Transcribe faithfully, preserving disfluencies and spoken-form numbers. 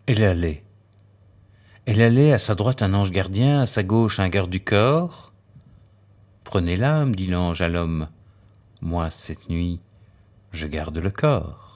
Elle allait. Elle allait, à sa droite un ange gardien, à sa gauche un garde du corps. Prenez l'âme, dit l'ange à l'homme. Moi, cette nuit, je garde le corps.